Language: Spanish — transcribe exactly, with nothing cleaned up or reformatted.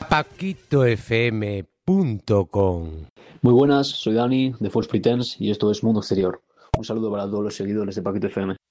paquito f m punto com. Muy buenas, soy Dani de False Pretense y esto es Mundo Exterior. Un saludo para todos los seguidores de Paquito F M.